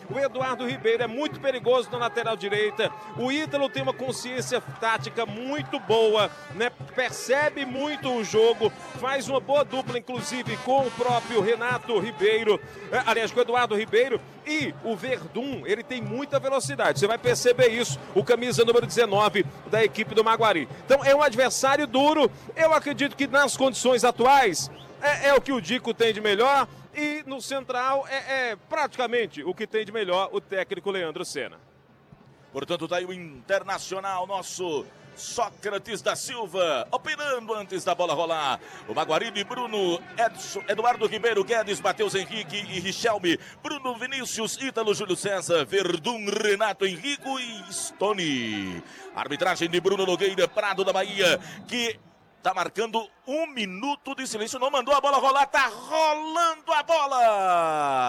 O Eduardo Ribeiro é muito perigoso na lateral direita. O Ítalo tem uma consciência tática muito boa, né? Percebe muito o jogo, faz uma boa dupla, inclusive, com o próprio Renato Ribeiro, aliás, com o Eduardo Ribeiro. E o Verdun, ele tem muita velocidade, você vai perceber isso, o camisa número 19 da equipe do Maguari. Então é um adversário duro, eu acredito que nas condições atuais é o que o Dico tem de melhor, e no central é praticamente o que tem de melhor o técnico Leandro Senna. Portanto, tá aí o Internacional, nosso Sócrates da Silva, operando antes da bola rolar. O Maguari, Bruno, Eduardo Ribeiro, Guedes, Matheus Henrique e Richelme, Bruno Vinícius, Ítalo, Júlio César, Verdun, Renato Henrico e Stone. Arbitragem de Bruno Nogueira, Prado da Bahia, que tá marcando 1 minuto de silêncio, não mandou a bola rolar, tá rolando a bola.